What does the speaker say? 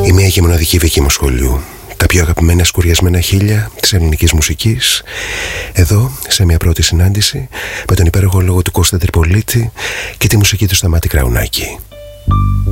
Η μία και μοναδική δική μου σχολείου. Τα πιο αγαπημένα σκουριασμένα χείλια της ελληνικής μουσικής. Εδώ, σε μια πρώτη συνάντηση με τον υπέροχο λόγο του Κώστα Τριπολίτη και τη μουσική του Σταμάτη Κραουνάκη.